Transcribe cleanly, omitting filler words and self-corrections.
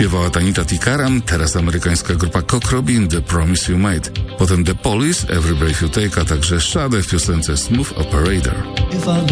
Śpiewała Tanita Tikaram, teraz amerykańska grupa Cock Robin, The Promise You Made. Potem The Police, Every Breath You Take, a także Sade w piosence Smooth Operator.